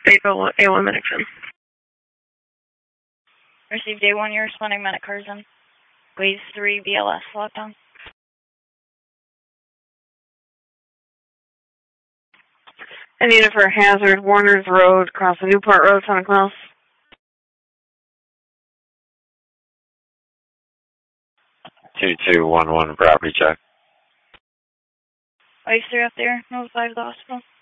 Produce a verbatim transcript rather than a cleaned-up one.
April A one medics in. Received A one, you're responding medic cars in. Wave three, B L S lockdown. I need it for hazard, Warner's Road, across the Newport Road, Santa Claus. two two one one, property check. Wave three up there, notify the hospital.